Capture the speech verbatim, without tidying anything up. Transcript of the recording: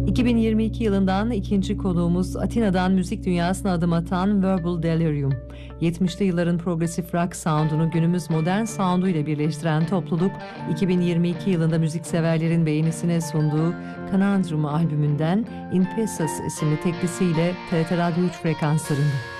iki bin yirmi iki yılından ikinci konuğumuz Atina'dan müzik dünyasına adım atan Verbal Delirium. yetmişli yılların progresif rock sound'unu günümüz modern sound'u ile birleştiren topluluk, iki bin yirmi iki yılında müzikseverlerin beğenisine sunduğu Conundrum albümünden In Pieces isimli teklisiyle T R T Radyo üç frekanslarında.